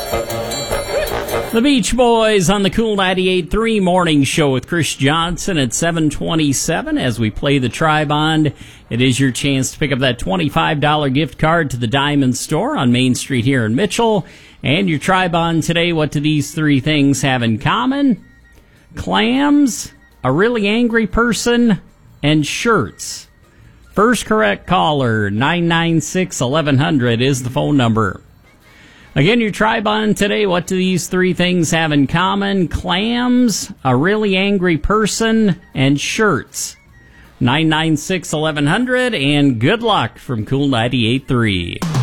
The Beach Boys on the Cool 98.3 Morning Show with Chris Johnson at 7:27 as we play the Tri-Bond. It is your chance to pick up that $25 gift card to the Diamond Store on Main Street here in Mitchell. And your Tri-Bond today, what do these three things have in common? Clams, a really angry person, and shirts. First correct caller, 996-1100 is the phone number. Again, your Tri-Bond today, what do these three things have in common? Clams, a really angry person, and shirts. 996-1100, and good luck from Cool 98.3.